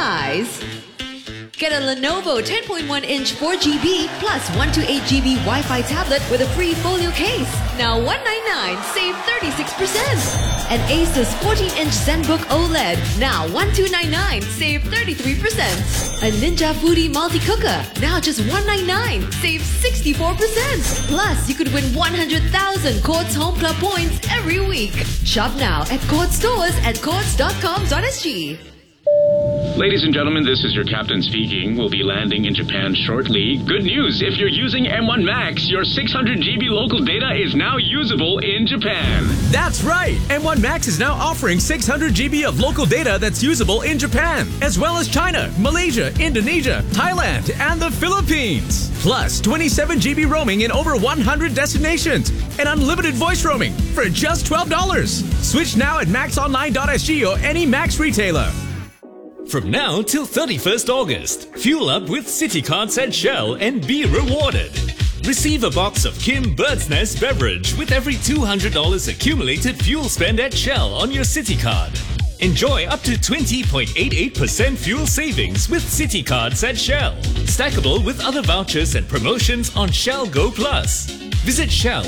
guys! Get a Lenovo 10.1-inch 4GB plus 128GB Wi-Fi tablet with a free folio case. Now $199, save 36%. An Asus 14-inch ZenBook OLED. Now $1,299, save 33%. A Ninja Foodie multi-cooker. Now just $199, save 64%. Plus, you could win 100,000 Quartz Home Club points every week. Shop now at Quartz stores and quartz.com.sg. Ladies and gentlemen, this is your captain speaking. We'll be landing in Japan shortly. Good news, if you're using M1 Max, your 600GB local data is now usable in Japan. That's right! M1 Max is now offering 600GB of local data that's usable in Japan, as well as China, Malaysia, Indonesia, Thailand, and the Philippines. Plus 27GB roaming in over 100 destinations and unlimited voice roaming for just $12. Switch now at maxonline.sg or any Max retailer. From now till 31st August, fuel up with City Cards at Shell and be rewarded. Receive a box of Kim Bird's Nest beverage with every $200 accumulated fuel spend at Shell on your City Card. Enjoy up to 20.88% fuel savings with City Cards at Shell. Stackable with other vouchers and promotions on Shell Go Plus. Visit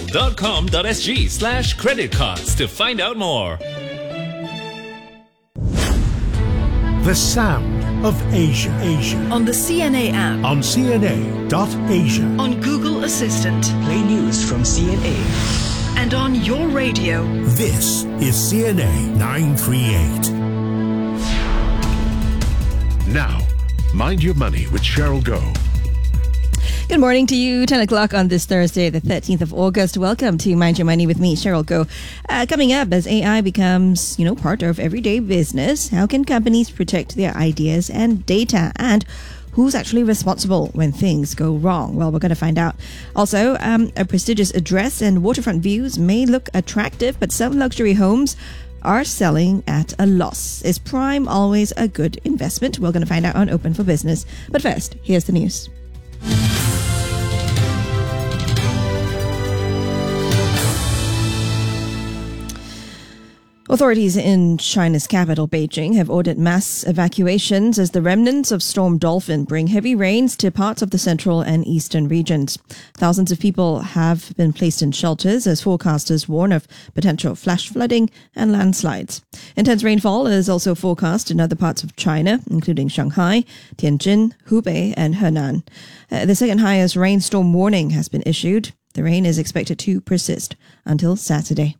shell.com.sg/creditcards to find out more. The sound of Asia. On the CNA app. On CNA.Asia. On Google Assistant. Play news from CNA. And on your radio. This is CNA 938. Now, mind your money with Cheryl Go. Good morning to you. 10 o'clock on this Thursday, the 13th of August. Welcome to Mind Your Money with me, Cheryl Go. Coming up, as AI becomes, part of everyday business, how can companies protect their ideas and data? And who's actually responsible when things go wrong? Well, we're going to find out. Also, a prestigious address and waterfront views may look attractive, but some luxury homes are selling at a loss. Is prime always a good investment? We're going to find out on Open for Business. But first, here's the news. Authorities in China's capital, Beijing, have ordered mass evacuations as the remnants of Storm Dolphin bring heavy rains to parts of the central and eastern regions. Thousands of people have been placed in shelters as forecasters warn of potential flash flooding and landslides. Intense rainfall is also forecast in other parts of China, including Shanghai, Tianjin, Hubei, and Henan. The second highest rainstorm warning has been issued. The rain is expected to persist until Saturday.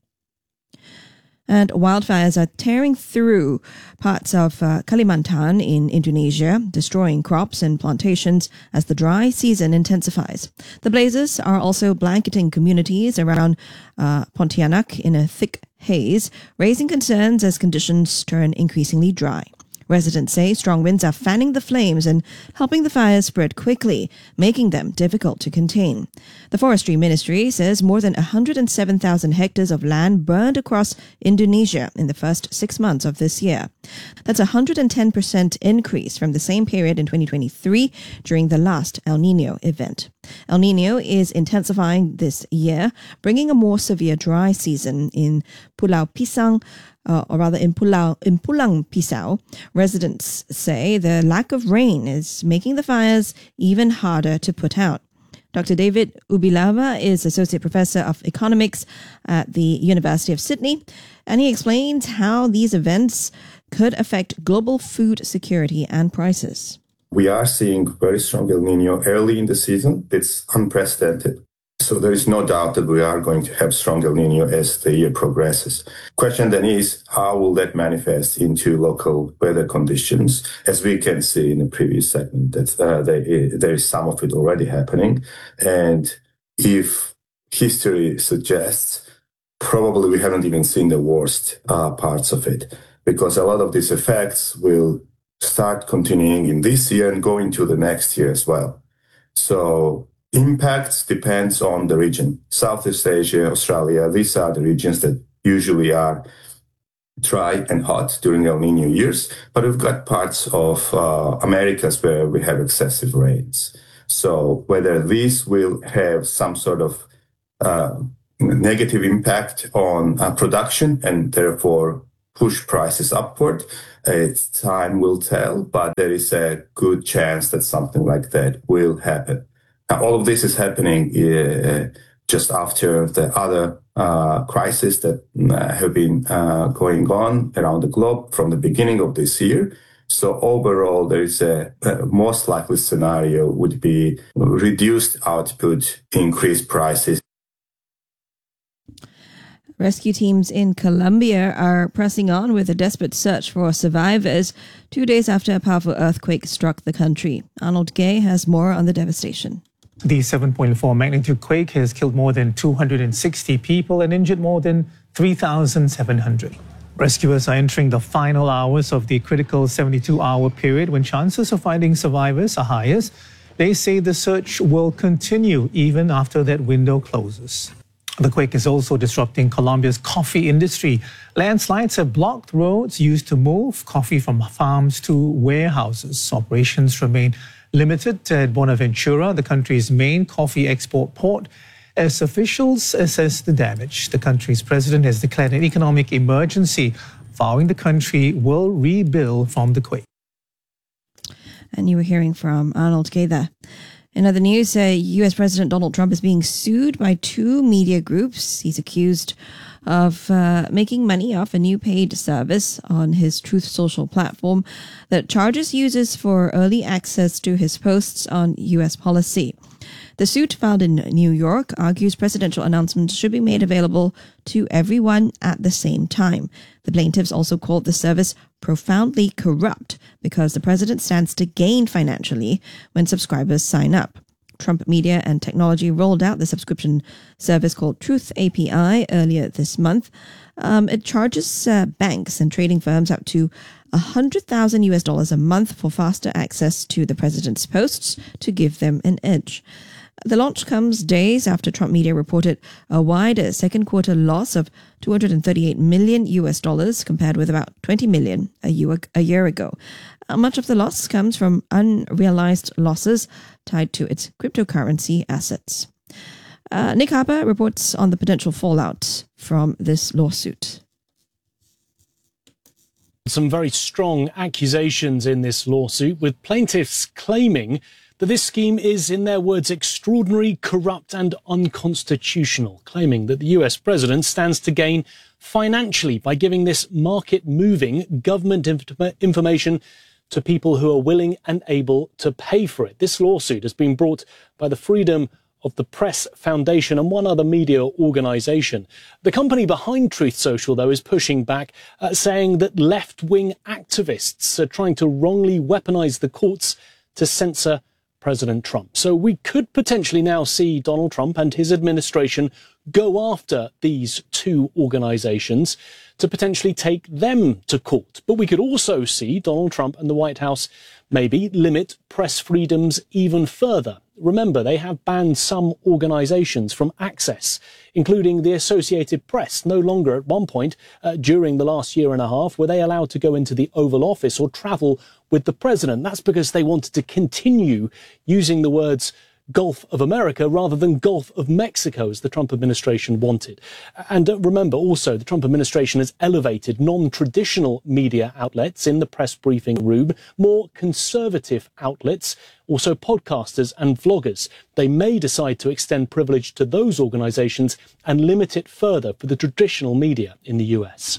And wildfires are tearing through parts of Kalimantan in Indonesia, destroying crops and plantations as the dry season intensifies. The blazes are also blanketing communities around Pontianak in a thick haze, raising concerns as conditions turn increasingly dry. Residents say strong winds are fanning the flames and helping the fires spread quickly, making them difficult to contain. The Forestry Ministry says more than 107,000 hectares of land burned across Indonesia in the first 6 months of this year. That's a 110% increase from the same period in 2023 during the last El Niño event. El Niño is intensifying this year, bringing a more severe dry season in Pulau Pisang, in Pulang Pisau. Residents say the lack of rain is making the fires even harder to put out. Dr. David Ubilava is Associate Professor of Economics at the University of Sydney, and he explains how these events could affect global food security and prices. We are seeing very strong El Niño early in the season. It's unprecedented. So there is no doubt that we are going to have strong El Niño as the year progresses. Question then is, how will that manifest into local weather conditions? As we can see in the previous segment, that there is some of it already happening. And if history suggests, probably we haven't even seen the worst parts of it, because a lot of these effects will start continuing in this year and go into the next year as well. So impacts depends on the region. Southeast Asia, Australia, these are the regions that usually are dry and hot during El Niño years, but we've got parts of Americas where we have excessive rains. So whether this will have some sort of negative impact on production and therefore push prices upward. Time will tell, but there is a good chance that something like that will happen. Now, all of this is happening just after the other crises that have been going on around the globe from the beginning of this year. So overall, there is a most likely scenario would be reduced output, increased prices. Rescue teams in Colombia are pressing on with a desperate search for survivors 2 days after a powerful earthquake struck the country. Arnold Gay has more on the devastation. The 7.4 magnitude quake has killed more than 260 people and injured more than 3,700. Rescuers are entering the final hours of the critical 72-hour period when chances of finding survivors are highest. They say the search will continue even after that window closes. The quake is also disrupting Colombia's coffee industry. Landslides have blocked roads used to move coffee from farms to warehouses. Operations remain limited at Buenaventura, the country's main coffee export port, as officials assess the damage. The country's president has declared an economic emergency, vowing the country will rebuild from the quake. And you were hearing from Arnold Gay there. In other news, U.S. President Donald Trump is being sued by 2 media groups. He's accused of making money off a new paid service on his Truth Social platform that charges users for early access to his posts on U.S. policy. The suit filed in New York argues presidential announcements should be made available to everyone at the same time. The plaintiffs also called the service profoundly corrupt because the president stands to gain financially when subscribers sign up. Trump Media and Technology rolled out the subscription service called Truth API earlier this month. It charges banks and trading firms up to $100,000 a month for faster access to the president's posts to give them an edge. The launch comes days after Trump Media reported a wide second quarter loss of $238 million compared with about $20 million a year ago. Much of the loss comes from unrealized losses tied to its cryptocurrency assets. Nick Harper reports on the potential fallout from this lawsuit. Some very strong accusations in this lawsuit, with plaintiffs claiming that this scheme is, in their words, extraordinary, corrupt and unconstitutional, claiming that the US president stands to gain financially by giving this market-moving government information to people who are willing and able to pay for it. This lawsuit has been brought by the Freedom of the Press Foundation and one other media organisation. The company behind Truth Social, though, is pushing back, saying that left-wing activists are trying to wrongly weaponise the courts to censor President Trump. So we could potentially now see Donald Trump and his administration go after these 2 organisations to potentially take them to court. But we could also see Donald Trump and the White House maybe limit press freedoms even further. Remember, they have banned some organisations from access, including the Associated Press. No longer at one point during the last year and a half were they allowed to go into the Oval Office or travel with the president. That's because they wanted to continue using the words Gulf of America rather than Gulf of Mexico, as the Trump administration wanted. And remember also, the Trump administration has elevated non-traditional media outlets in the press briefing room, more conservative outlets, also podcasters and vloggers. They may decide to extend privilege to those organizations and limit it further for the traditional media in the US.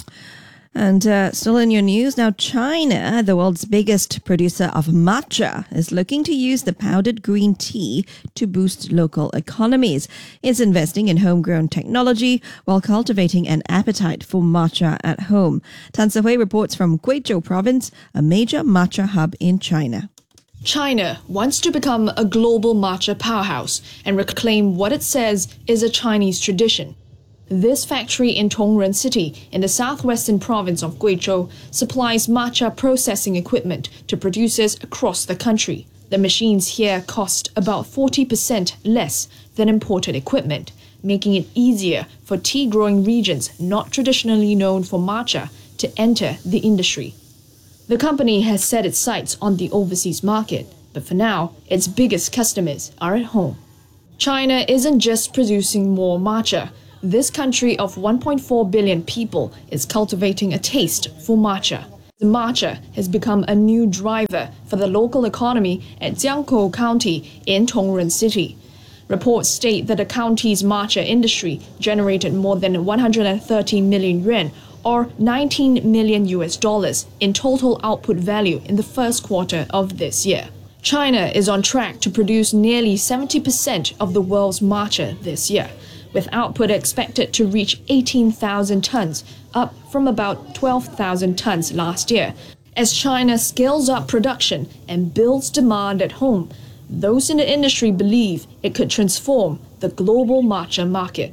And still in your news, now China, the world's biggest producer of matcha, is looking to use the powdered green tea to boost local economies. It's investing in homegrown technology while cultivating an appetite for matcha at home. Tan Se-hui reports from Guizhou province, a major matcha hub in China. China wants to become a global matcha powerhouse and reclaim what it says is a Chinese tradition. This factory in Tongren City, in the southwestern province of Guizhou, supplies matcha processing equipment to producers across the country. The machines here cost about 40% less than imported equipment, making it easier for tea-growing regions not traditionally known for matcha to enter the industry. The company has set its sights on the overseas market, but for now, its biggest customers are at home. China isn't just producing more matcha. This country of 1.4 billion people is cultivating a taste for matcha. The matcha has become a new driver for the local economy at Jiangkou County in Tongren City. Reports state that the county's matcha industry generated more than 130 million yuan, or 19 million US dollars in total output value in the first quarter of this year. China is on track to produce nearly 70% of the world's matcha this year, with output expected to reach 18,000 tons, up from about 12,000 tons last year. As China scales up production and builds demand at home, those in the industry believe it could transform the global matcha market.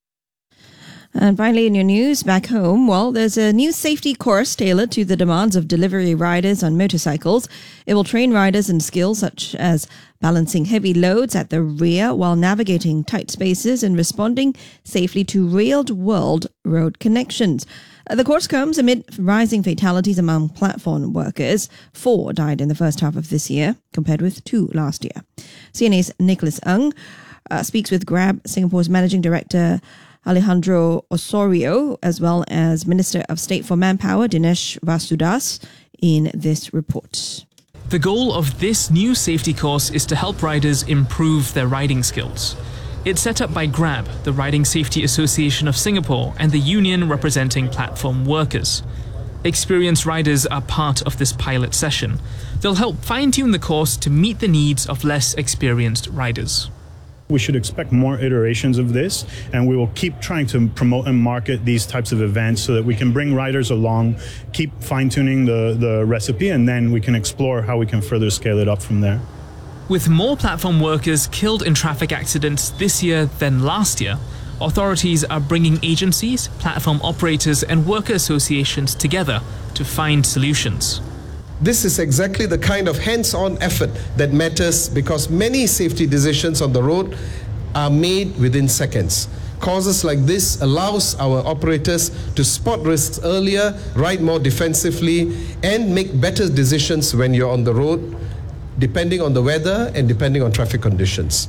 And finally, in your news back home, well, there's a new safety course tailored to the demands of delivery riders on motorcycles. It will train riders in skills such as balancing heavy loads at the rear while navigating tight spaces and responding safely to real-world road connections. The course comes amid rising fatalities among platform workers. 4 died in the first half of this year, compared with 2 last year. CNA's Nicholas Ng speaks with Grab Singapore's Managing Director Alejandro Osorio, as well as Minister of State for Manpower Dinesh Vasudas, in this report. The goal of this new safety course is to help riders improve their riding skills. It's set up by Grab, the Riding Safety Association of Singapore, and the union representing platform workers. Experienced riders are part of this pilot session. They'll help fine-tune the course to meet the needs of less experienced riders. We should expect more iterations of this, and we will keep trying to promote and market these types of events so that we can bring riders along, keep fine-tuning the recipe, and then we can explore how we can further scale it up from there. With more platform workers killed in traffic accidents this year than last year, authorities are bringing agencies, platform operators, and worker associations together to find solutions. This is exactly the kind of hands-on effort that matters, because many safety decisions on the road are made within seconds. Causes like this allows our operators to spot risks earlier, ride more defensively, and make better decisions when you're on the road, depending on the weather and depending on traffic conditions.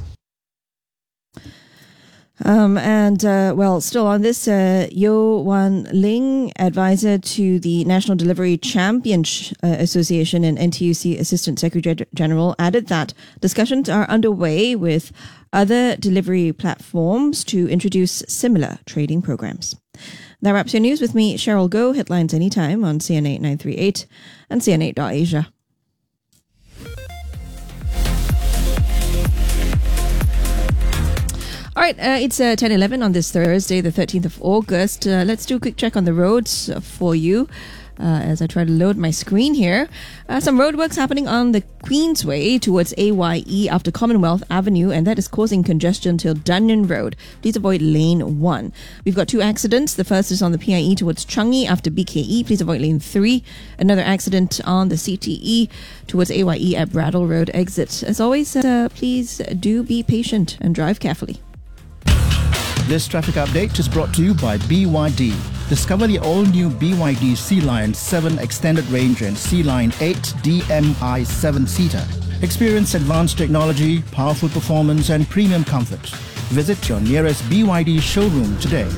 Still on this, Yo Wan Ling, advisor to the National Delivery Champions Association and NTUC Assistant Secretary General, added that discussions are underway with other delivery platforms to introduce similar trading programs. That wraps your news with me, Cheryl Goh. Headlines anytime on CN8 938 and CN8.Asia. All right, it's 10:11 on this Thursday, the 13th of August. Let's do a quick check on the roads for you as I try to load my screen here. Some roadworks happening on the Queensway towards AYE after Commonwealth Avenue, and that is causing congestion till Dunyan Road. Please avoid lane 1. We've got 2 accidents. The first is on the PIE towards Changi after BKE. Please avoid lane 3. Another accident on the CTE towards AYE at Brattle Road exit. As always, please do be patient and drive carefully. This traffic update is brought to you by BYD. Discover the all-new BYD Sea Lion 7 Extended Range and Sea Lion 8 DMI 7-seater. Experience advanced technology, powerful performance and premium comfort. Visit your nearest BYD showroom today.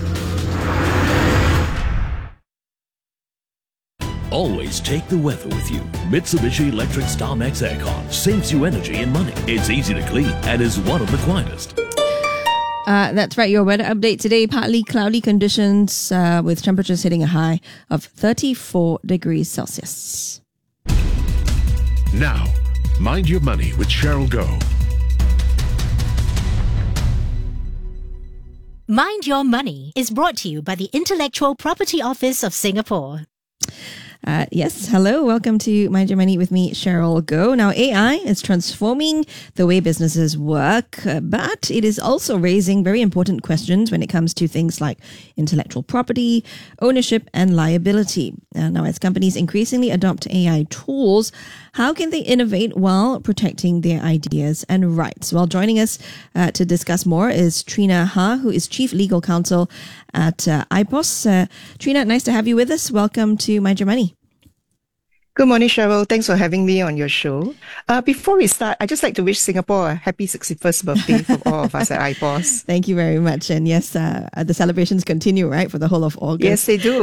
Always take the weather with you. Mitsubishi Electric StarMax Aircon saves you energy and money. It's easy to clean and is one of the quietest. That's right, your weather update today. Partly cloudy conditions with temperatures hitting a high of 34 degrees Celsius. Now, Mind Your Money with Cheryl Goh. Mind Your Money is brought to you by the Intellectual Property Office of Singapore. Yes, hello. Welcome to Mind Your Money with me, Cheryl Goh. Now, AI is transforming the way businesses work, but it is also raising very important questions when it comes to things like intellectual property, ownership, and liability. Now, as companies increasingly adopt AI tools, how can they innovate while protecting their ideas and rights? Well, joining us to discuss more is Trina Ha, who is Chief Legal Counsel at IPOS. Trina, nice to have you with us. Welcome to Mind Your Money. Good morning, Cheryl. Thanks for having me on your show. Before we start, I'd just like to wish Singapore a happy 61st birthday from all of us at iPOS. Thank you very much. And yes, the celebrations continue, right, for the whole of August. Yes, they do.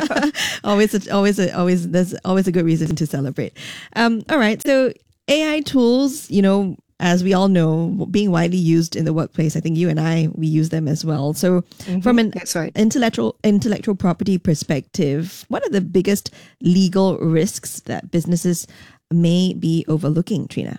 There's always a good reason to celebrate. All right. So AI tools, as we all know, being widely used in the workplace. I think you and we use them as well. So from an intellectual property perspective, what are the biggest legal risks that businesses may be overlooking, Trina?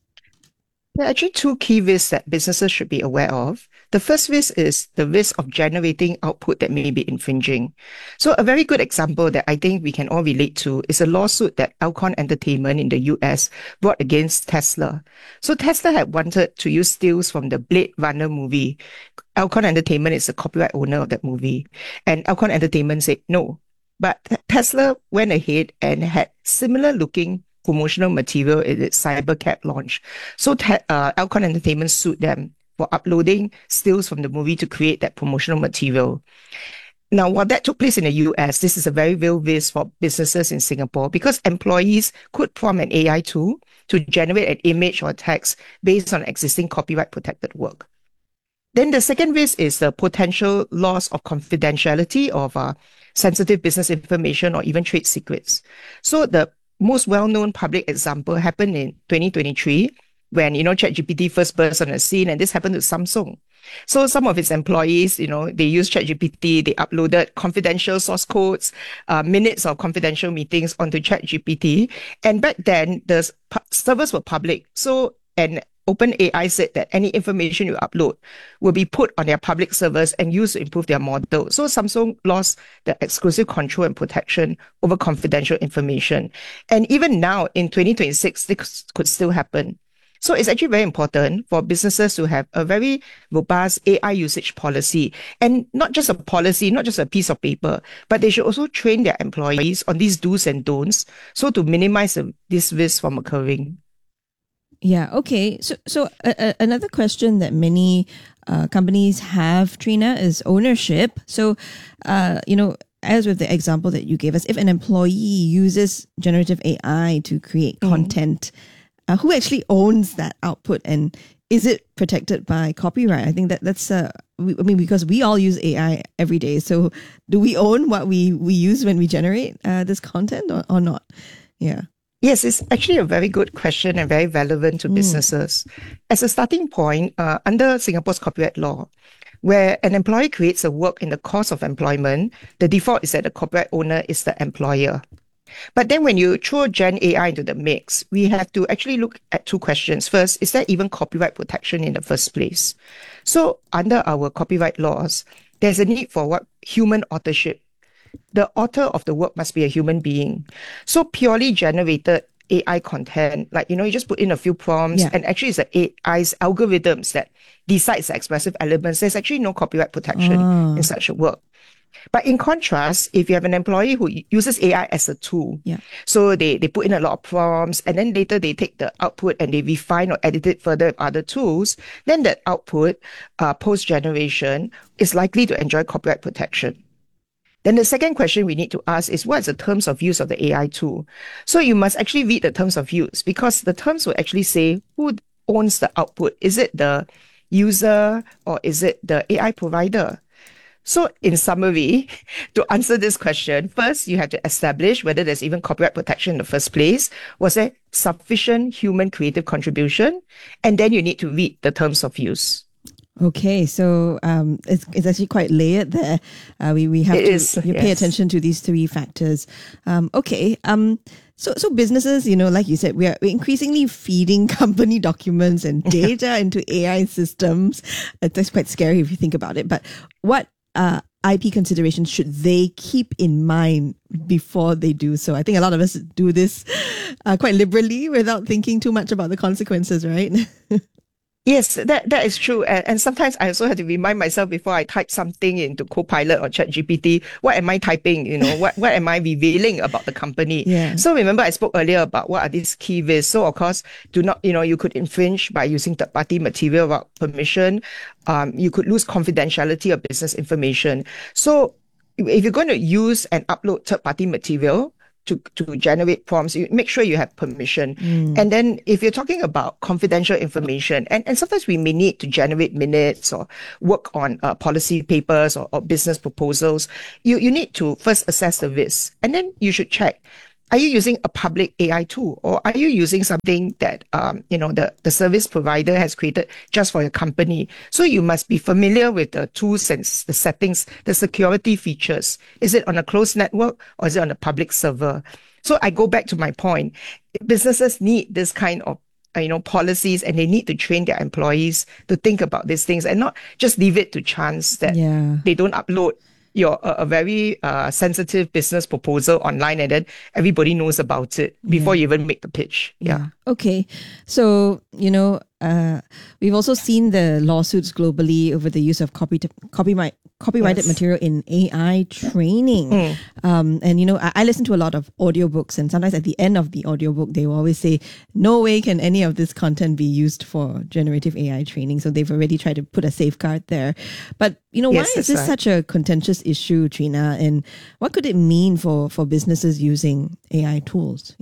There are actually two key risks that businesses should be aware of. The first risk is the risk of generating output that may be infringing. So a very good example that I think we can all relate to is a lawsuit that Alcon Entertainment in the US brought against Tesla. So Tesla had wanted to use stills from the Blade Runner movie. Alcon Entertainment is the copyright owner of that movie. And Alcon Entertainment said no. But Tesla went ahead and had similar looking promotional material in its Cybercat launch. So Alcon Entertainment sued them for uploading stills from the movie to create that promotional material. Now, while that took place in the US, this is a very real risk for businesses in Singapore because employees could prompt an AI tool to generate an image or text based on existing copyright protected work. Then the second risk is the potential loss of confidentiality of sensitive business information or even trade secrets. So the most well-known public example happened in 2023 when, ChatGPT first burst on the scene, and this happened to Samsung. So some of its employees, they used ChatGPT, they uploaded confidential source codes, minutes of confidential meetings onto ChatGPT. And back then, the servers were public. So an OpenAI said that any information you upload will be put on their public servers and used to improve their model. So Samsung lost the exclusive control and protection over confidential information. And even now in 2026, this could still happen. So it's actually very important for businesses to have a very robust AI usage policy, and not just a policy, not just a piece of paper, but they should also train their employees on these do's and don'ts so to minimize this risk from occurring. Yeah. Okay. So another question that many companies have, Trina, is ownership. So, as with the example that you gave us, if an employee uses generative AI to create content, who actually owns that output, and is it protected by copyright? I think that's because we all use AI every day. So, do we own what we use when we generate this content or not? Yeah. Yes, it's actually a very good question and very relevant to businesses. As a starting point, under Singapore's copyright law, where an employee creates a work in the course of employment, the default is that the copyright owner is the employer. But then when you throw Gen AI into the mix, we have to actually look at two questions. First, is there even copyright protection in the first place? So under our copyright laws, there's a need for human authorship. The author of the work must be a human being. So purely generated AI content, you just put in a few prompts, and actually it's the AI's algorithms that decides the expressive elements. There's actually no copyright protection in such a work. But in contrast, if you have an employee who uses AI as a tool, so they put in a lot of prompts, and then later they take the output and they refine or edit it further with other tools, then that output, post-generation, is likely to enjoy copyright protection. Then the second question we need to ask is, what is the terms of use of the AI tool? So you must actually read the terms of use, because the terms will actually say who owns the output. Is it the user or is it the AI provider? So in summary, to answer this question, first you have to establish whether there's even copyright protection in the first place. Was there sufficient human creative contribution? And then you need to read the terms of use. Okay, so it's actually quite layered there. We have to pay attention to these three factors. So businesses, like you said, we're increasingly feeding company documents and data into AI systems. That's quite scary if you think about it. But what IP considerations should they keep in mind before they do so? I think a lot of us do this quite liberally without thinking too much about the consequences, right? Yes, that is true. And sometimes I also have to remind myself before I type something into Copilot or ChatGPT, what am I typing? What am I revealing about the company? Yeah. So remember, I spoke earlier about what are these key risks. So of course, do not, you could infringe by using third-party material without permission. You could lose confidentiality of business information. So if you're going to use and upload third-party material to generate prompts, you make sure you have permission. And then if you're talking about confidential information, and sometimes we may need to generate minutes or work on policy papers or business proposals, you need to first assess the risk. And then you should check, are you using a public AI tool, or are you using something that the service provider has created just for your company? So you must be familiar with the tools and the settings, the security features. Is it on a closed network or is it on a public server? So I go back to my point. Businesses need this kind of policies, and they need to train their employees to think about these things and not just leave it to chance that they don't upload a very sensitive business proposal online and then everybody knows about it before you even make the pitch. Okay. So, we've also seen the lawsuits globally over the use of copyrighted material in AI training. And, I listen to a lot of audiobooks, and sometimes at the end of the audiobook, they will always say, no way can any of this content be used for generative AI training. So they've already tried to put a safeguard there. But, why is this such a contentious issue, Trina? And what could it mean for businesses using AI tools?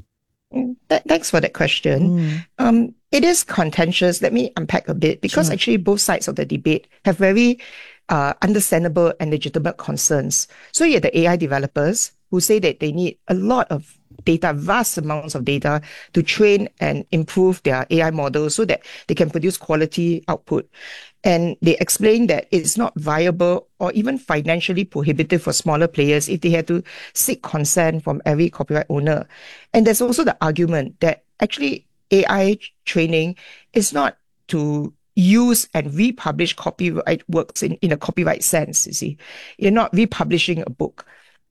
Thanks for that question. It is contentious. Let me unpack a bit, because actually both sides of the debate have very understandable and legitimate concerns. So you have the AI developers who say that they need a lot of data, vast amounts of data, to train and improve their AI models so that they can produce quality output. And they explain that it's not viable or even financially prohibitive for smaller players if they had to seek consent from every copyright owner. And there's also the argument that actually AI training is not to use and republish copyright works in a copyright sense, you see. You're not republishing a book.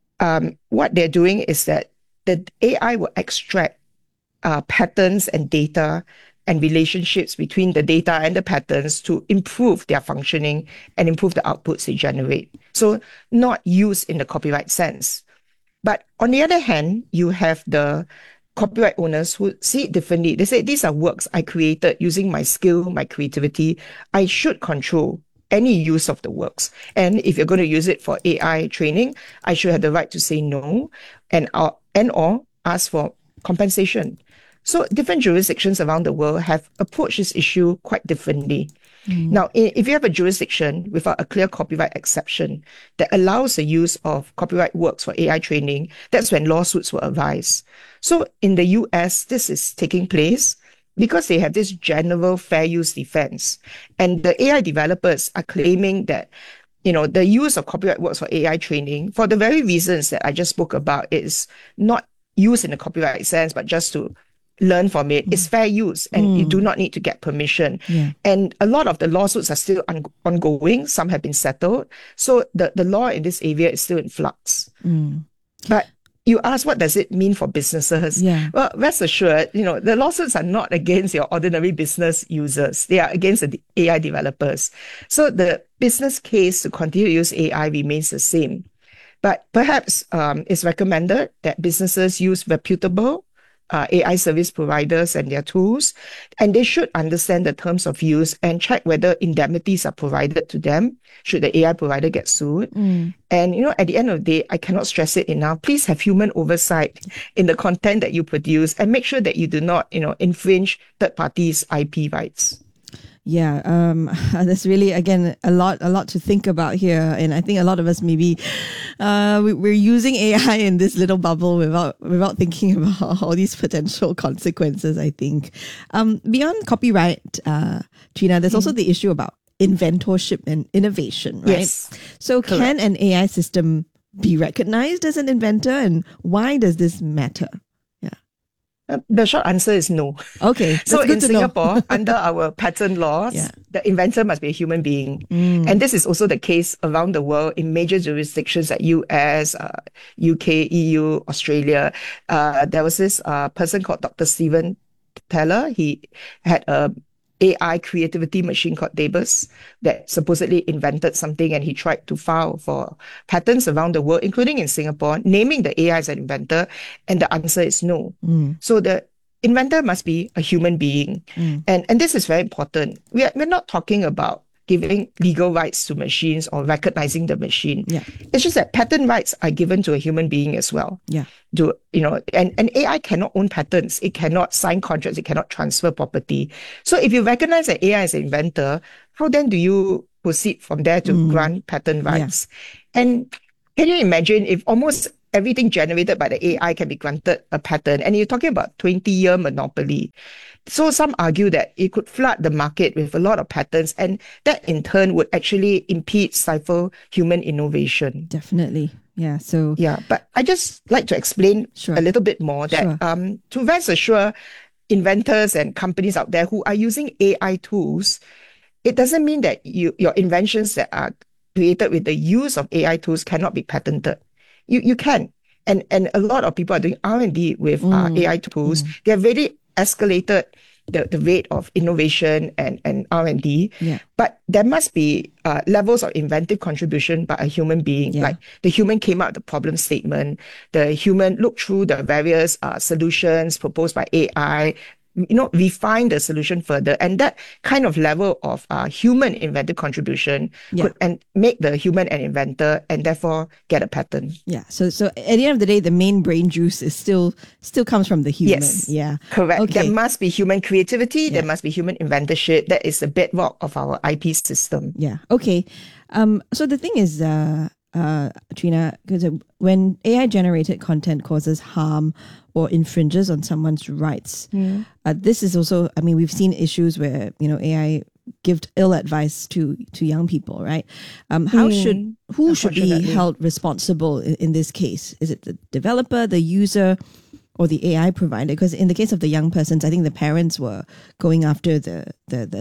What they're doing is that the AI will extract patterns and data and relationships between the data and the patterns to improve their functioning and improve the outputs they generate. So not used in the copyright sense. But on the other hand, you have the copyright owners who see it differently. They say, these are works I created using my skill, my creativity. I should control any use of the works. And if you're going to use it for AI training, I should have the right to say no and or ask for compensation. So different jurisdictions around the world have approached this issue quite differently. Now, if you have a jurisdiction without a clear copyright exception that allows the use of copyright works for AI training, that's when lawsuits will arise. So in the US, this is taking place because they have this general fair use defense. And the AI developers are claiming that, the use of copyright works for AI training, for the very reasons that I just spoke about, is not used in the copyright sense, but just to learn from it, is fair use, and you do not need to get permission. And a lot of the lawsuits are still ongoing. Some have been settled. So the law in this area is still in flux. But you ask, what does it mean for businesses? Well, rest assured, the lawsuits are not against your ordinary business users. They are against the AI developers. So the business case to continue to use AI remains the same. But perhaps it's recommended that businesses use reputable AI service providers and their tools, and they should understand the terms of use and check whether indemnities are provided to them should the AI provider get sued. And, at the end of the day, I cannot stress it enough. Please have human oversight in the content that you produce and make sure that you do not, infringe third parties' IP rights. There's really, again, a lot to think about here, and I think a lot of us maybe we're using AI in this little bubble without thinking about all these potential consequences. I think beyond copyright, Trina, there's also the issue about inventorship and innovation, right? So correct. Can an AI system be recognized as an inventor, and why does this matter? The short answer is no. Okay. So in Singapore, under our patent laws, the inventor must be a human being. And this is also the case around the world in major jurisdictions like US, UK, EU, Australia. There was this person called Dr. Steven Teller. He had a AI creativity machine called Debus that supposedly invented something, and he tried to file for patents around the world, including in Singapore, naming the AI as an inventor, and the answer is no. So the inventor must be a human being. And this is very important. We're not talking about giving legal rights to machines or recognizing the machine. Yeah. It's just that patent rights are given to a human being as well. Yeah. And AI cannot own patents. It cannot sign contracts. It cannot transfer property. So if you recognize that AI is an inventor, how then do you proceed from there to grant patent rights? Yeah. And can you imagine if almost everything generated by the AI can be granted a patent, and you're talking about 20-year monopoly? So some argue that it could flood the market with a lot of patents, and that in turn would actually impede, stifle human innovation. Definitely. Yeah. So but I just like to explain a little bit more that to rest assure inventors and companies out there who are using AI tools, it doesn't mean that your inventions that are created with the use of AI tools cannot be patented. You can. And a lot of people are doing R&D with AI tools. They have really escalated the rate of innovation and R&D. Yeah. But there must be levels of inventive contribution by a human being. Yeah. Like the human came up with the problem statement, the human looked through the various solutions proposed by AI, refine the solution further, and that kind of level of human inventive contribution could make the human an inventor and therefore get a patent. Yeah. So at the end of the day, the main brain juice is still comes from the human. Yes. Yeah. Correct. Okay. There must be human creativity. There must be human inventorship. That is the bedrock of our IP system. Yeah. Okay. So the thing is, Trina, because when AI generated content causes harm or infringes on someone's rights, this is also, we've seen issues where, AI give ill advice to young people, right? Who should be held responsible in this case? Is it the developer, the user, or the AI provider? Because in the case of the young persons, I think the parents were going after the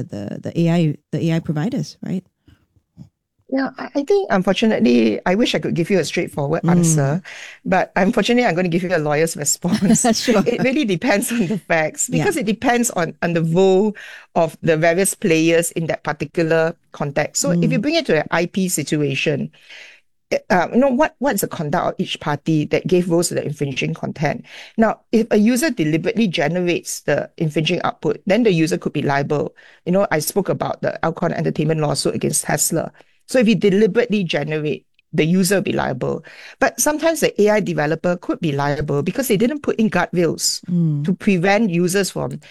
AI providers, right? Yeah, I think, unfortunately, I wish I could give you a straightforward answer, but unfortunately, I'm going to give you a lawyer's response. Sure. It really depends on the facts, because it depends on the role of the various players in that particular context. So if you bring it to an IP situation, what's the conduct of each party that gave roles to the infringing content? Now, if a user deliberately generates the infringing output, then the user could be liable. I spoke about the Alcon Entertainment lawsuit against Tesla. So if you deliberately generate, the user will be liable. But sometimes the AI developer could be liable because they didn't put in guardrails to prevent users from,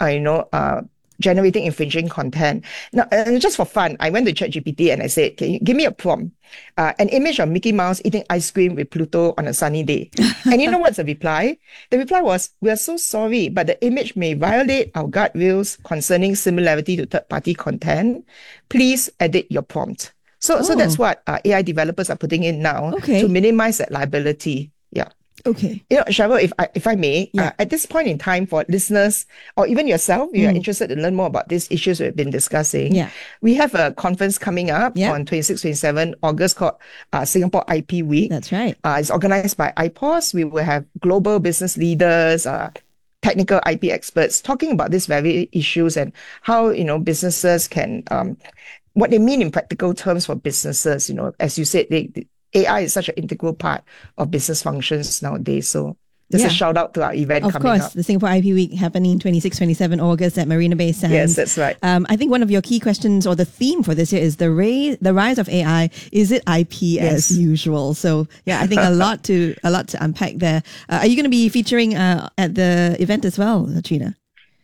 generating infringing content. Now, just for fun, I went to ChatGPT and I said, "Can you give me a prompt? An image of Mickey Mouse eating ice cream with Pluto on a sunny day." And you know what's the reply? The reply was, "We are so sorry, but the image may violate our guardrails concerning similarity to third-party content. Please edit your prompt." So that's what AI developers are putting in now to minimize that liability. Yeah. Okay. Cheryl, if I may, at this point in time, for listeners or even yourself, if you're interested to learn more about these issues we've been discussing, we have a conference coming up on 26, 27 August called Singapore IP Week. That's right. It's organized by IPOS. We will have global business leaders, technical IP experts talking about these very issues and how, businesses can, what they mean in practical terms for businesses. As you said, AI is such an integral part of business functions nowadays. So just a shout out to our event coming up. Of course, the Singapore IP Week happening 26, 27 August at Marina Bay Sands. Yes, that's right. I think one of your key questions or the theme for this year is the rise of AI. Is it IP as usual? So I think a lot to unpack there. Are you going to be featuring at the event as well, Trina?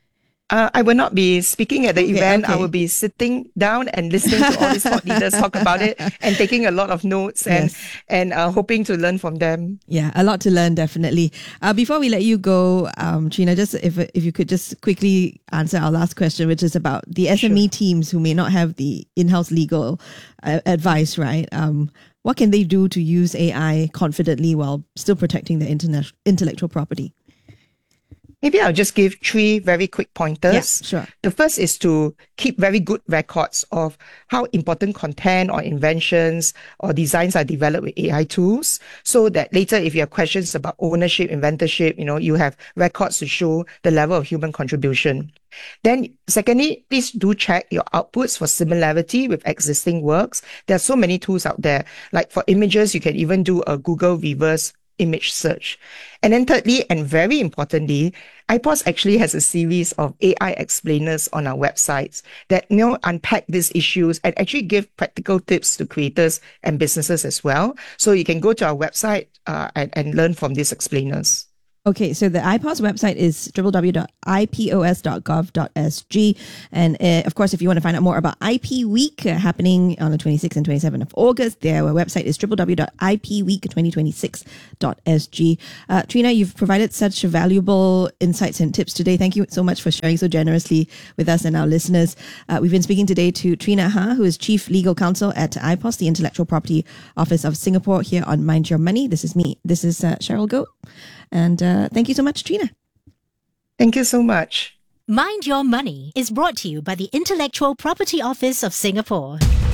I will not be speaking at the event. I will be sitting down and listening to all these thought leaders talk about it and taking a lot of notes and hoping to learn from them. Yeah, a lot to learn, definitely. Before we let you go, Trina, just if you could just quickly answer our last question, which is about the SME teams who may not have the in-house legal advice, right? What can they do to use AI confidently while still protecting their intellectual property? Maybe I'll just give 3 very quick pointers. Yeah, sure. The first is to keep very good records of how important content or inventions or designs are developed with AI tools, so that later if you have questions about ownership, inventorship, you have records to show the level of human contribution. Then secondly, please do check your outputs for similarity with existing works. There are so many tools out there. Like for images, you can even do a Google reverse image search. And then thirdly, and very importantly, IPOS actually has a series of AI explainers on our websites that unpack these issues and actually give practical tips to creators and businesses as well. So you can go to our website and learn from these explainers. Okay, so the IPOS website is www.ipos.gov.sg. And of course, if you want to find out more about IP Week happening on the 26th and 27th of August, their website is www.ipweek2026.sg. Trina, you've provided such valuable insights and tips today. Thank you so much for sharing so generously with us and our listeners. We've been speaking today to Trina Ha, who is Chief Legal Counsel at IPOS, the Intellectual Property Office of Singapore, here on Mind Your Money. This is me. This is Cheryl Goh. And thank you so much, Trina. Thank you so much. Mind Your Money is brought to you by the Intellectual Property Office of Singapore.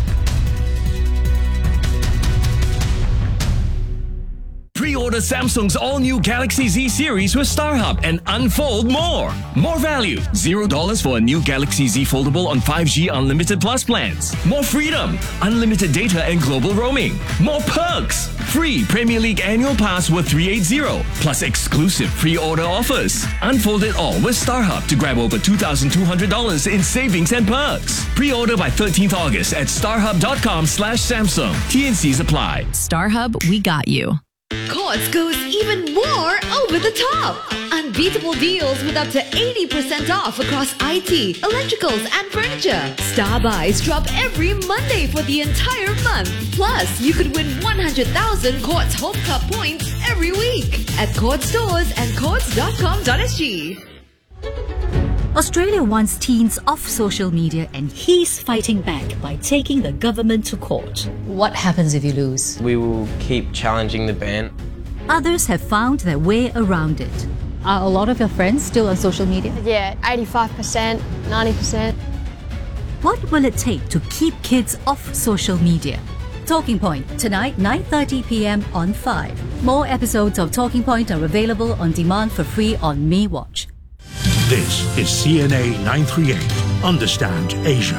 Pre-order Samsung's all-new Galaxy Z series with StarHub and unfold more. More value, $0 for a new Galaxy Z Foldable on 5G Unlimited Plus plans. More freedom, unlimited data and global roaming. More perks, free Premier League annual pass worth $380, plus exclusive pre-order offers. Unfold it all with StarHub to grab over $2,200 in savings and perks. Pre-order by 13th August at starhub.com/Samsung. TNCs apply. StarHub, we got you. Courts goes even more over the top. Unbeatable deals with up to 80% off across IT, electricals and furniture. Star buys drop every Monday for the entire month. Plus, you could win 100,000 Courts Home Club points every week at Courts stores and courts.com.sg. Australia wants teens off social media and he's fighting back by taking the government to court. What happens if you lose? We will keep challenging the ban. Others have found their way around it. Are a lot of your friends still on social media? Yeah, 85%, 90%. What will it take to keep kids off social media? Talking Point, tonight 9:30 p.m. on 5. More episodes of Talking Point are available on demand for free on MeWatch. This is CNA 938. Understand Asia.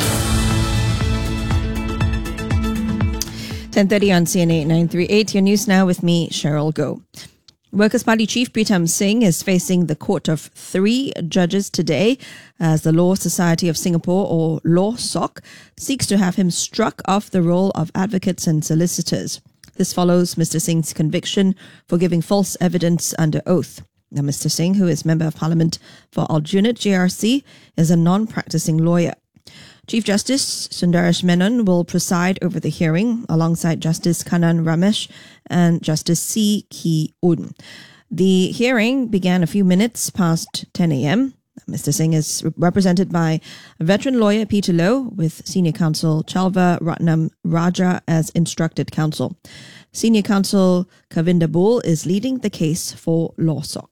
10:30 on CNA 938. Your news now with me, Cheryl Goh. Workers' Party Chief Pritam Singh is facing the court of 3 judges today as the Law Society of Singapore, or LawSOC, seeks to have him struck off the role of advocates and solicitors. This follows Mr. Singh's conviction for giving false evidence under oath. Now, Mr. Singh, who is Member of Parliament for Aljunied JRC, is a non-practicing lawyer. Chief Justice Sundaresh Menon will preside over the hearing alongside Justice Kanan Ramesh and Justice C. Ki Un. The hearing began a few minutes past 10 a.m. Mr. Singh is represented by veteran lawyer Peter Lowe with Senior Counsel Chalva Ratnam Raja as instructed counsel. Senior Counsel Kavinda Bull is leading the case for LawSOC.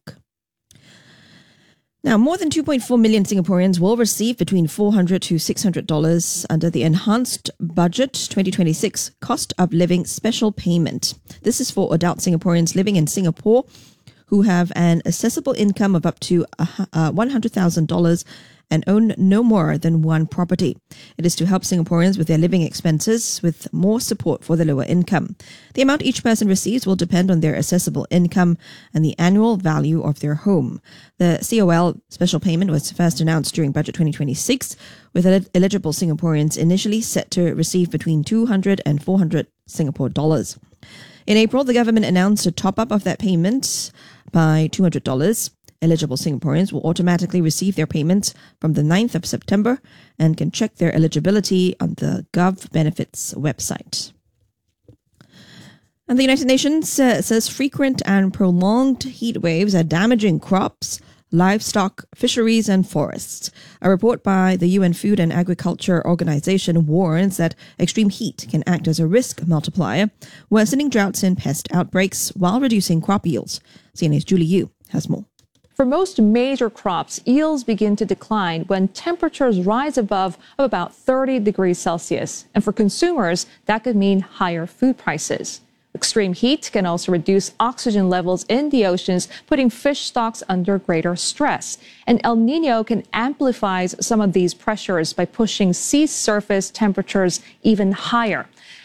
Now, more than 2.4 million Singaporeans will receive between $400 to $600 under the Enhanced Budget 2026 Cost of Living Special Payment. This is for adult Singaporeans living in Singapore who have an accessible income of up to $100,000 and own no more than one property. It is to help Singaporeans with their living expenses with more support for the lower income. The amount each person receives will depend on their accessible income and the annual value of their home. The COL special payment was first announced during Budget 2026, with eligible Singaporeans initially set to receive between 200 and 400 Singapore dollars. In April, the government announced a top-up of that payment by $200. Eligible Singaporeans will automatically receive their payments from the 9th of September and can check their eligibility on the Gov Benefits website. And the United Nations says frequent and prolonged heat waves are damaging crops, livestock, fisheries and forests. A report by the UN Food and Agriculture Organization warns that extreme heat can act as a risk multiplier, worsening droughts and pest outbreaks while reducing crop yields. CNA's Julie Yu has more. For most major crops, yields begin to decline when temperatures rise above about 30 degrees Celsius. And for consumers, that could mean higher food prices. Extreme heat can also reduce oxygen levels in the oceans, putting fish stocks under greater stress. And El Niño can amplify some of these pressures by pushing sea surface temperatures even higher.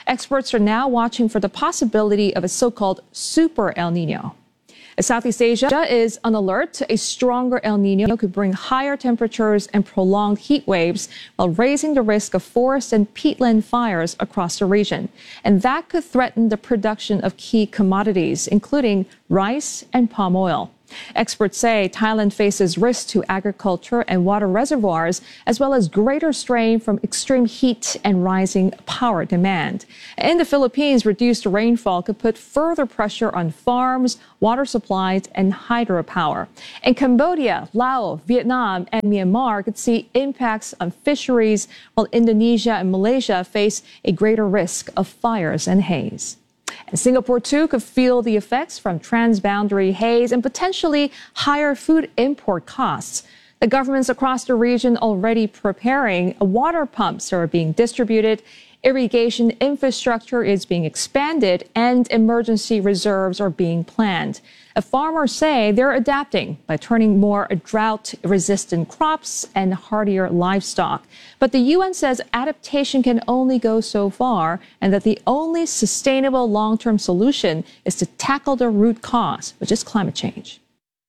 experts are now watching for the possibility of a so-called super El Nino. Southeast Asia is on alert. A stronger El Nino could bring higher temperatures and prolonged heat waves while raising the risk of forest and peatland fires across the region. And that could threaten the production of key commodities, including rice and palm oil. Experts say Thailand faces risks to agriculture and water reservoirs, as well as greater strain from extreme heat and rising power demand. In the Philippines, reduced rainfall could put further pressure on farms, water supplies, and hydropower. In Cambodia, Laos, Vietnam, and Myanmar could see impacts on fisheries, while Indonesia and Malaysia face a greater risk of fires and haze. And Singapore, too, could feel the effects from transboundary haze and potentially higher food import costs. The governments across the region already preparing. Water pumps are being distributed, irrigation infrastructure is being expanded, and emergency reserves are being planned. Farmers say they're adapting by turning more drought-resistant crops and hardier livestock. But the UN says adaptation can only go so far, and that the only sustainable long-term solution is to tackle the root cause, which is climate change.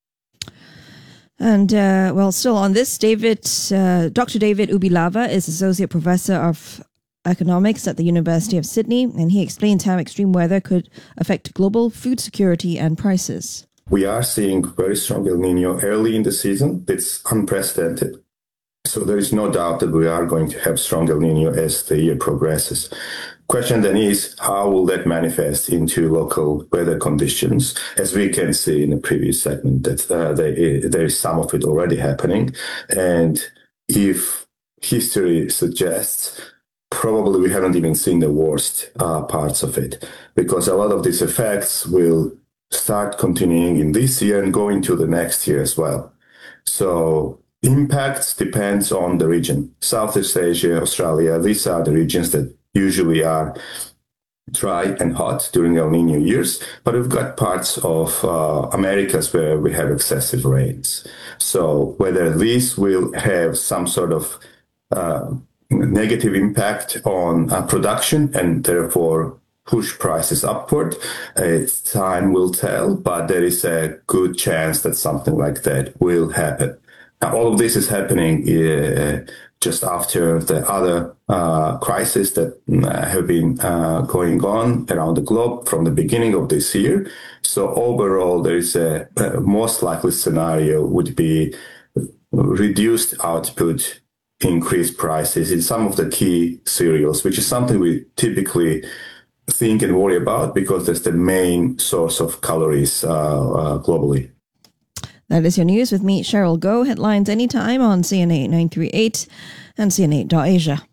And, still on this, Dr. David Ubilava is Associate Professor of Economics at the University of Sydney, and he explains how extreme weather could affect global food security and prices. We are seeing very strong El Nino early in the season. It's unprecedented. So there is no doubt that we are going to have strong El Nino as the year progresses. Question then is, how will that manifest into local weather conditions? As we can see in the previous segment, that there is some of it already happening. And if history suggests, probably we haven't even seen the worst parts of it, because a lot of these effects will start continuing in this year and go into the next year as well. So impacts depends on the region. Southeast Asia, Australia, these are the regions that usually are dry and hot during El Nino years, but we've got parts of Americas where we have excessive rains. So whether these will have some sort of negative impact on production and therefore push prices upward, time will tell, but there is a good chance that something like that will happen. Now, all of this is happening just after the other crises that have been going on around the globe from the beginning of this year. So overall, there is a most likely scenario would be reduced output, increased prices in some of the key cereals, which is something we typically think and worry about because that's the main source of calories globally. That is your news with me, Cheryl Goh. Headlines anytime on CNA 938 and CNA.Asia.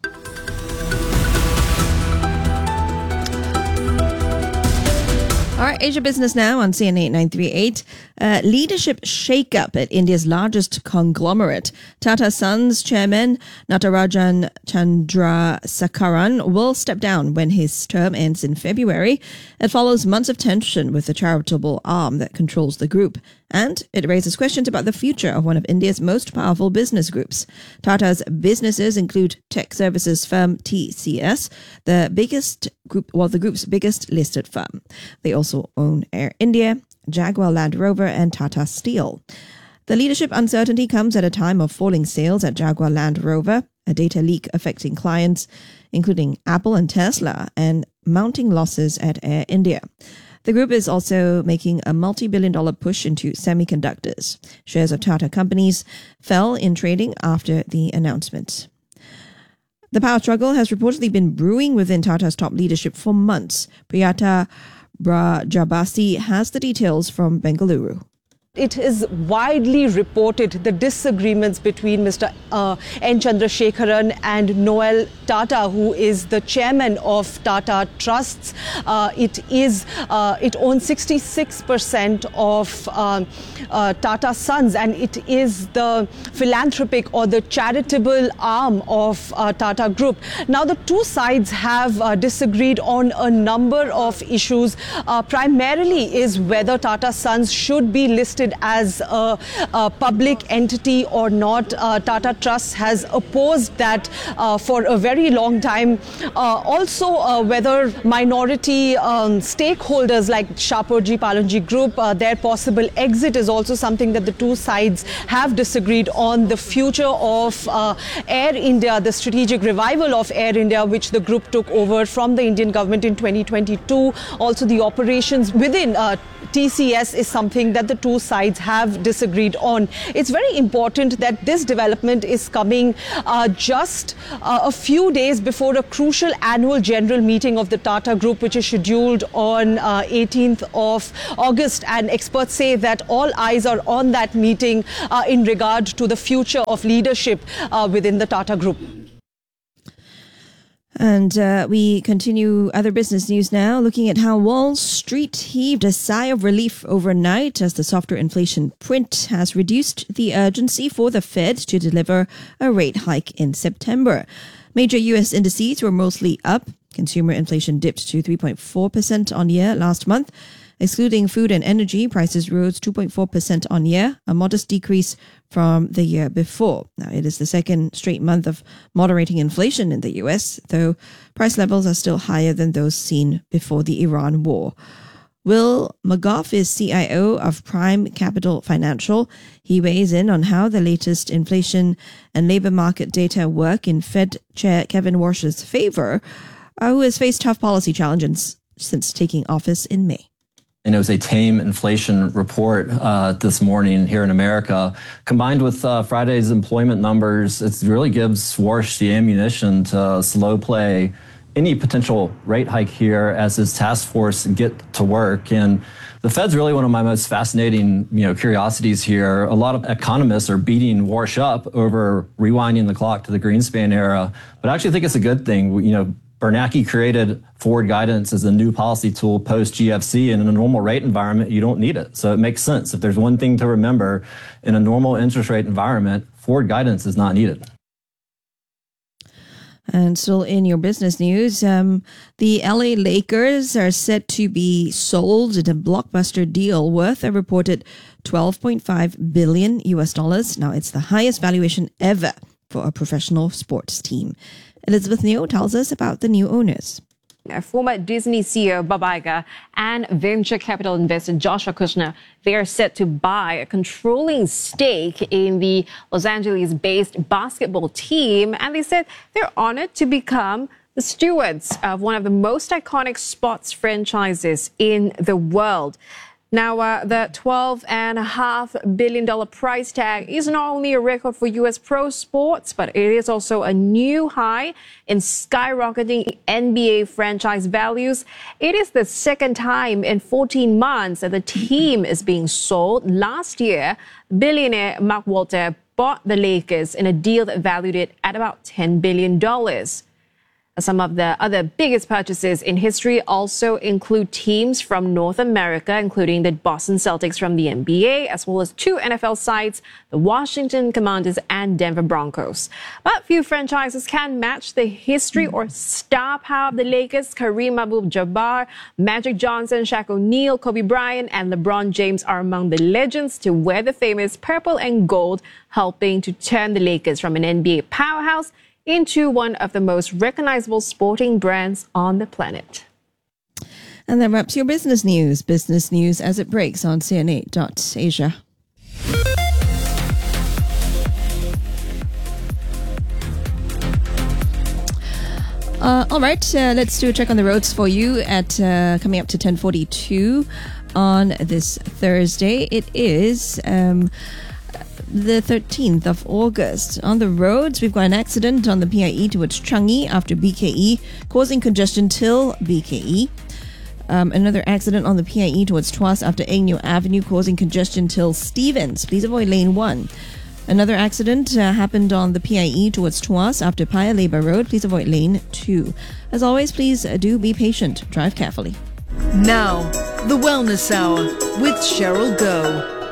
All right, Asia Business Now on CNA 938. Leadership shake-up at India's largest conglomerate. Tata Sons chairman Natarajan Chandrasekaran will step down when his term ends in February. It follows months of tension with the charitable arm that controls the group. And it raises questions about the future of one of India's most powerful business groups. Tata's businesses include tech services firm TCS, the group's biggest listed firm. They also own Air India, Jaguar Land Rover, and Tata Steel. The leadership uncertainty comes at a time of falling sales at Jaguar Land Rover, a data leak affecting clients, including Apple and Tesla, and mounting losses at Air India. The group is also making a multi-billion-dollar push into semiconductors. Shares of Tata companies fell in trading after the announcement. The power struggle has reportedly been brewing within Tata's top leadership for months. Priyata Brajabasi has the details from Bengaluru. It is widely reported the disagreements between Mr. N. Chandrasekaran and Noel Tata, who is the chairman of Tata Trusts. It owns 66% of Tata Sons, and it is the philanthropic or the charitable arm of Tata Group. Now, the two sides have disagreed on a number of issues. Primarily is whether Tata Sons should be listed treated as a public entity or not. Tata Trust has opposed that for a very long time. Also, whether minority stakeholders like Shapoorji Pallonji Group, their possible exit is also something that the two sides have disagreed on. The future of Air India, the strategic revival of Air India, which the group took over from the Indian government in 2022. Also, the operations within TCS is something that the two sides have disagreed on. It's very important that this development is coming just a few days before a crucial annual general meeting of the Tata Group, which is scheduled on 18th of August. And experts say that all eyes are on that meeting in regard to the future of leadership within the Tata Group. And we continue other business news now, looking at how Wall Street heaved a sigh of relief overnight as the softer inflation print has reduced the urgency for the Fed to deliver a rate hike in September. Major U.S. indices were mostly up. Consumer inflation dipped to 3.4% on year last month. Excluding food and energy, prices rose 2.4% on year, a modest decrease from the year before. Now, it is the second straight month of moderating inflation in the US, though price levels are still higher than those seen before the Iran war. Will McGough is CIO of Prime Capital Financial. He weighs in on how the latest inflation and labor market data work in Fed Chair Kevin Warsh's favor, who has faced tough policy challenges since taking office in May. And it was a tame inflation report this morning here in America. Combined with Friday's employment numbers, it really gives Warsh the ammunition to slow play any potential rate hike here as his task force get to work. And the Fed's really one of my most fascinating, curiosities here. A lot of economists are beating Warsh up over rewinding the clock to the Greenspan era, but I actually think it's a good thing. Bernanke created forward guidance as a new policy tool post-GFC, and in a normal rate environment, you don't need it. So it makes sense. If there's one thing to remember, in a normal interest rate environment, forward guidance is not needed. And still in your business news, the LA Lakers are set to be sold in a blockbuster deal worth a reported $12.5 billion US. Now, it's the highest valuation ever for a professional sports team. Elizabeth Neo tells us about the new owners. Former Disney CEO Bob Iger and venture capital investor Joshua Kushner, they are set to buy a controlling stake in the Los Angeles-based basketball team, and they said they're honored to become the stewards of one of the most iconic sports franchises in the world. Now, the $12.5 billion price tag is not only a record for U.S. pro sports, but it is also a new high in skyrocketing NBA franchise values. It is the second time in 14 months that the team is being sold. Last year, billionaire Mark Walter bought the Lakers in a deal that valued it at about $10 billion. Some of the other biggest purchases in history also include teams from North America, including the Boston Celtics from the NBA, as well as two NFL sides, the Washington Commanders and Denver Broncos. But few franchises can match the history or star power of the Lakers. Kareem Abdul-Jabbar, Magic Johnson, Shaq O'Neal, Kobe Bryant, and LeBron James are among the legends to wear the famous purple and gold, helping to turn the Lakers from an NBA powerhouse into one of the most recognizable sporting brands on the planet. And that wraps your business news. Business news as it breaks on CNA.Asia. All right, let's do a check on the roads for you at coming up to 10:42 on this Thursday. It is the 13th of August. On the roads, we've got an accident on the PIE towards Changi after BKE, causing congestion till BKE. Another accident on the PIE towards Tuas after Agnew Avenue, causing congestion till Stevens. Please avoid lane 1. Another accident happened on the PIE towards Tuas after Paya Lebar Road. Please avoid lane 2. As always, please do be patient. Drive carefully. Now, the Wellness Hour with Cheryl Goh.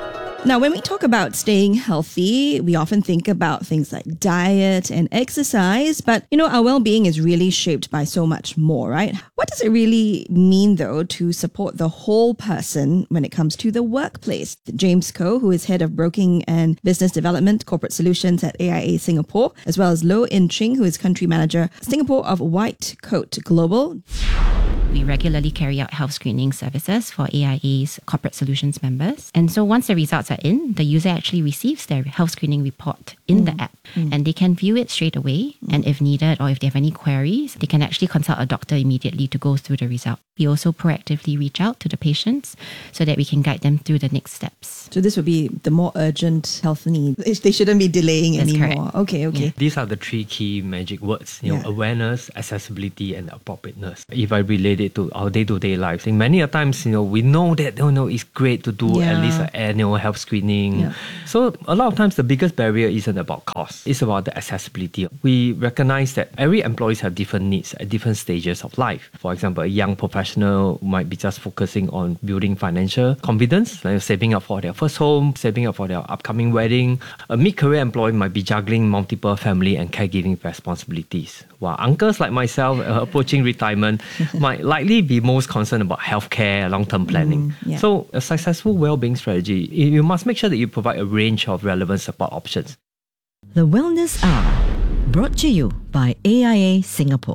Now, when we talk about staying healthy, we often think about things like diet and exercise, but our well-being is really shaped by so much more, right? What does it really mean, though, to support the whole person when it comes to the workplace? James Koh, who is head of broking and business development, corporate solutions at AIA Singapore, as well as Loh In Ching, who is country manager, Singapore of White Coat Global. We regularly carry out health screening services for AIA's corporate solutions members. And so once the results are in, the user actually receives their health screening report in the app. And they can view it straight away. And if needed or if they have any queries, they can actually consult a doctor immediately to go through the result. We also proactively reach out to the patients so that we can guide them through the next steps. So this would be the more urgent health need. They shouldn't be delaying That's anymore. correct. Okay. Yeah. These are the three key magic words, awareness, accessibility, and appropriateness. If I relate it to our day-to-day lives, and many a times, we know that it's great to do at least an annual health screening. Yeah. So a lot of times the biggest barrier isn't about cost, it's about the accessibility. We recognize that every employee have different needs at different stages of life. For example, a young professional might be just focusing on building financial confidence, like saving up for their first home, saving up for their upcoming wedding. A mid-career employee might be juggling multiple family and caregiving responsibilities, while uncles like myself approaching retirement might likely be most concerned about healthcare, long-term planning. So a successful well-being strategy, you must make sure that you provide a range of relevant support options. The Wellness Hour, brought to you by AIA Singapore.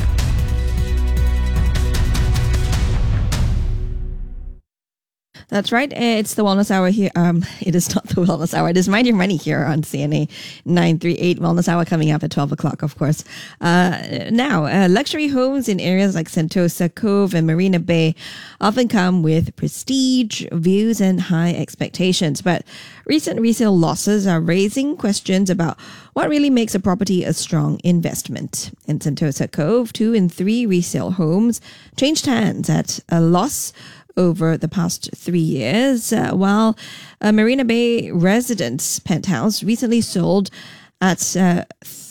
That's right. It's the Wellness Hour here. It is not the Wellness Hour. It is Mind Your Money here on CNA 938. Wellness Hour coming up at 12 o'clock, of course. Now, luxury homes in areas like Sentosa Cove and Marina Bay often come with prestige, views, and high expectations. But recent resale losses are raising questions about what really makes a property a strong investment. In Sentosa Cove, 2 in 3 resale homes changed hands at a loss over the past 3 years, while a Marina Bay residence penthouse recently sold at a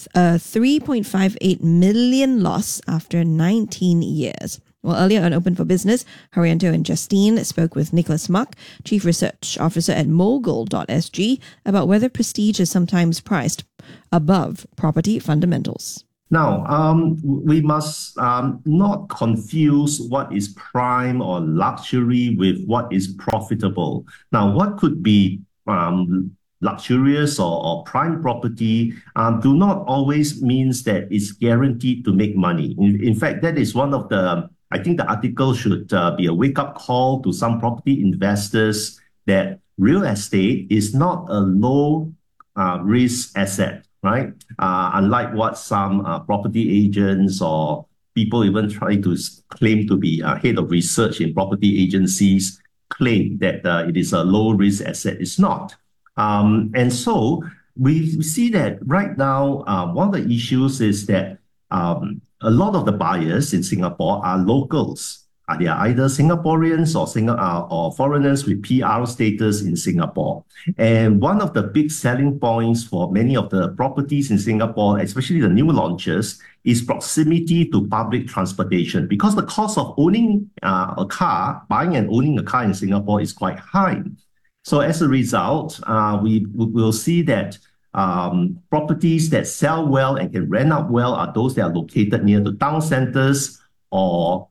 3.58 million loss after 19 years. Well, earlier on Open for Business, Haryanto and Justine spoke with Nicholas Muck, Chief Research Officer at Mogul.sg, about whether prestige is sometimes priced above property fundamentals. Now, we must not confuse what is prime or luxury with what is profitable. Now, what could be luxurious or prime property do not always means that it's guaranteed to make money. In fact, that is one of the, I think the article should be a wake-up call to some property investors that real estate is not a low risk asset. Right? Unlike what some property agents or people even try to claim to be head of research in property agencies claim that it is a low-risk asset. It's not. And so we see that right now, one of the issues is that a lot of the buyers in Singapore are locals. They are either Singaporeans or foreigners with PR status in Singapore. And one of the big selling points for many of the properties in Singapore, especially the new launches, is proximity to public transportation, because the cost of owning buying and owning a car in Singapore is quite high. So as a result, we will see that properties that sell well and can rent out well are those that are located near the town centers or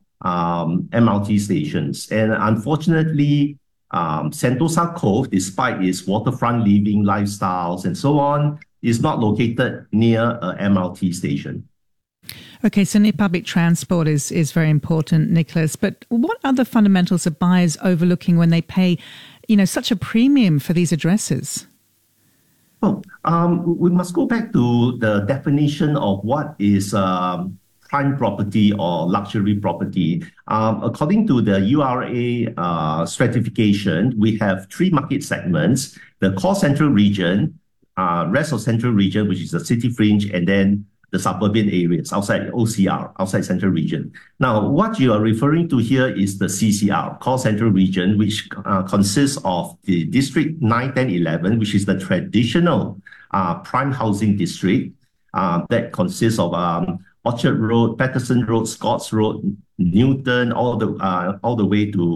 MRT stations. And unfortunately, Sentosa Cove, despite its waterfront living lifestyles and so on, is not located near a MRT station. Okay, so near public transport is very important, Nicholas. But what other fundamentals are buyers overlooking when they pay, such a premium for these addresses? Oh, we must go back to the definition of what is prime property or luxury property. According to the URA stratification, we have 3 market segments: the core central region, rest of central region, which is the city fringe, and then the suburban areas outside OCR, outside central region. Now, what you are referring to here is the CCR, core central region, which consists of the district 9, 10, 11, which is the traditional prime housing district that consists of Orchard Road, Patterson Road, Scotts Road, Newton, all the way to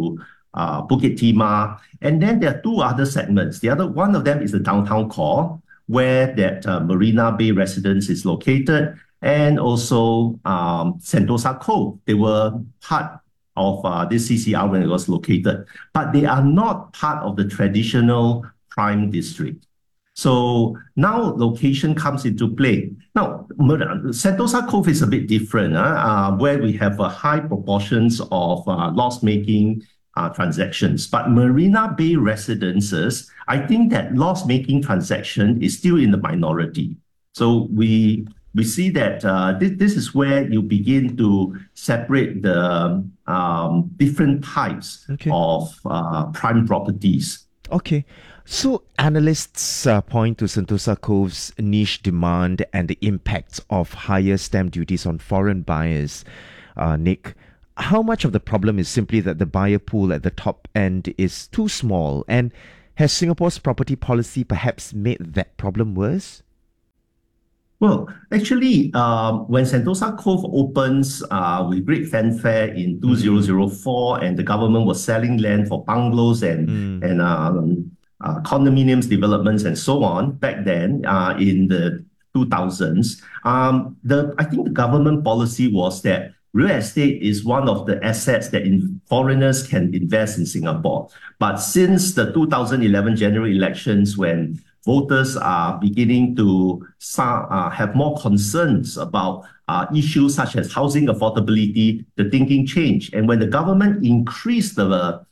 Bukit Timah. And then there are two other segments. One of them is the downtown core, where that Marina Bay residence is located, and also Sentosa Cove. They were part of this CCR when it was located, but they are not part of the traditional prime district. So now location comes into play. Now, Sentosa Cove is a bit different, where we have high proportions of loss-making transactions. But Marina Bay residences, I think that loss-making transaction is still in the minority. So we see that this is where you begin to separate the different types of prime properties. Okay. So analysts point to Sentosa Cove's niche demand and the impacts of higher stamp duties on foreign buyers. Nick, how much of the problem is simply that the buyer pool at the top end is too small? And has Singapore's property policy perhaps made that problem worse? Well, actually, when Sentosa Cove opens with great fanfare in 2004, and the government was selling land for bungalows and condominiums developments and so on back then in the 2000s, I think the government policy was that real estate is one of the assets that foreigners can invest in Singapore. But since the 2011 general elections, when voters are beginning to have more concerns about issues such as housing affordability, the thinking changed. And when the government increased the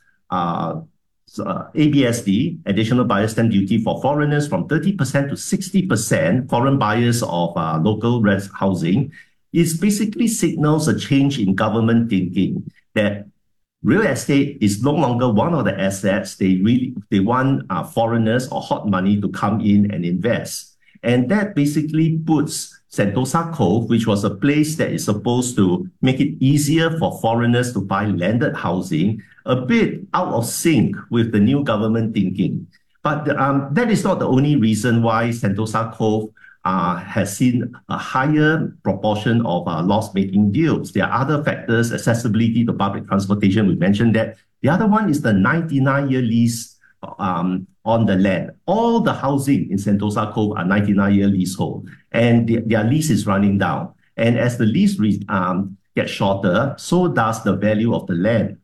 ABSD, additional buyer stamp duty for foreigners, from 30% to 60%, foreign buyers of local housing, it basically signals a change in government thinking that real estate is no longer one of the assets they want foreigners or hot money to come in and invest. And that basically puts Sentosa Cove, which was a place that is supposed to make it easier for foreigners to buy landed housing, a bit out of sync with the new government thinking. But that is not the only reason why Sentosa Cove has seen a higher proportion of loss-making deals. There are other factors, accessibility to public transportation, we mentioned that. The other one is the 99-year lease on the land. All the housing in Sentosa Cove are 99-year leasehold, and their lease is running down. And as the lease gets shorter, so does the value of the land.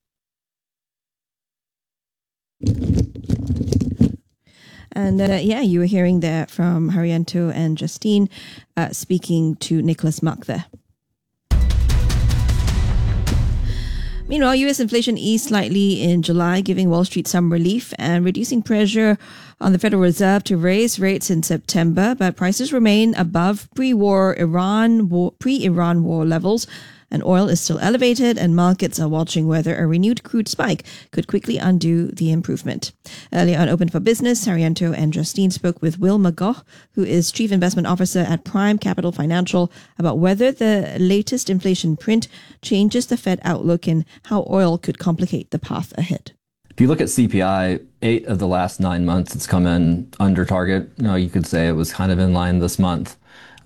And you were hearing that from Haryanto and Justine speaking to Nicholas Mak there. Meanwhile, US inflation eased slightly in July, giving Wall Street some relief and reducing pressure on the Federal Reserve to raise rates in September, but prices remain above pre-Iran war levels. And oil is still elevated, and markets are watching whether a renewed crude spike could quickly undo the improvement. Earlier on Open for Business, Haryanto and Justine spoke with Will McGaugh, who is Chief Investment Officer at Prime Capital Financial, about whether the latest inflation print changes the Fed outlook and how oil could complicate the path ahead. If you look at CPI, 8 of the last 9 months, it's come in under target. You could say it was kind of in line this month.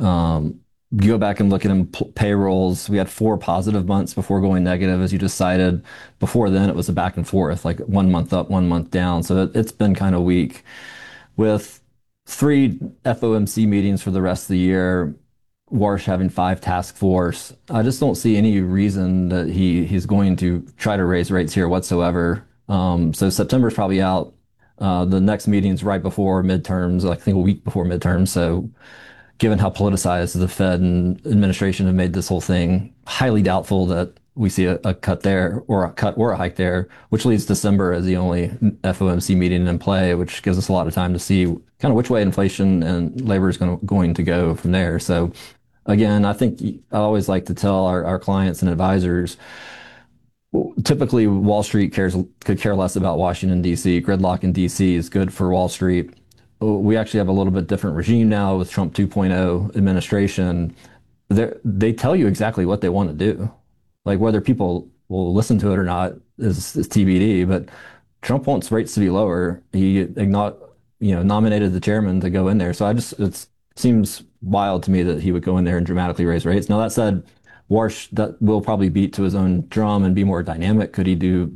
You go back and look at payrolls. We had 4 positive months before going negative, as you just cited. Before then, it was a back and forth, like 1 month up, 1 month down. So it's been kind of weak. With 3 FOMC meetings for the rest of the year, Warsh having 5 task force, I just don't see any reason that he's going to try to raise rates here whatsoever. So September's probably out. The next meeting's right before midterms, I think a week before midterms. So given how politicized the Fed and administration have made this whole thing, highly doubtful that we see a cut there or a hike there, which leaves December as the only FOMC meeting in play, which gives us a lot of time to see kind of which way inflation and labor is going to go from there. So again, I think I always like to tell our clients and advisors, typically Wall Street could care less about Washington, D.C. Gridlock in D.C. is good for Wall Street. We actually have a little bit different regime now with Trump 2.0 administration. They tell you exactly what they want to do. Like whether people will listen to it or not is TBD, but Trump wants rates to be lower. He nominated the chairman to go in there. So it seems wild to me that he would go in there and dramatically raise rates. Now that said, Warsh that will probably beat to his own drum and be more dynamic. Could he do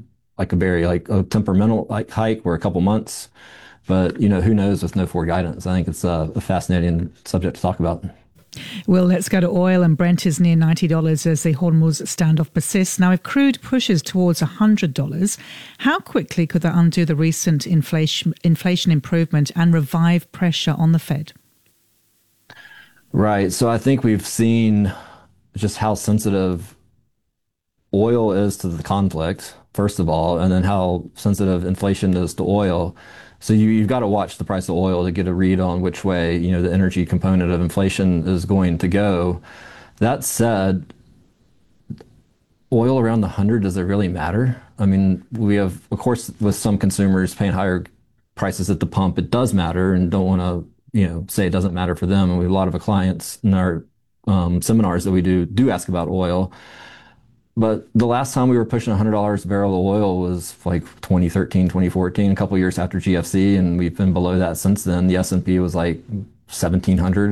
like a temperamental hike or a couple months. But, who knows with no forward guidance? I think it's a fascinating subject to talk about. Well, let's go to oil, and Brent is near $90 as the Hormuz standoff persists. Now, if crude pushes towards $100, how quickly could that undo the recent inflation improvement and revive pressure on the Fed? Right. So I think we've seen just how sensitive oil is to the conflict, first of all, and then how sensitive inflation is to oil. So you've got to watch the price of oil to get a read on which way, the energy component of inflation is going to go. That said, oil around the 100, does it really matter? I mean, we have, of course, with some consumers paying higher prices at the pump, it does matter, and don't want to, say it doesn't matter for them. And we have a lot of clients in our seminars that we do ask about oil. But the last time we were pushing $100 a barrel of oil was like 2013, 2014, a couple of years after GFC, and we've been below that since then. The S&P was like 1,700.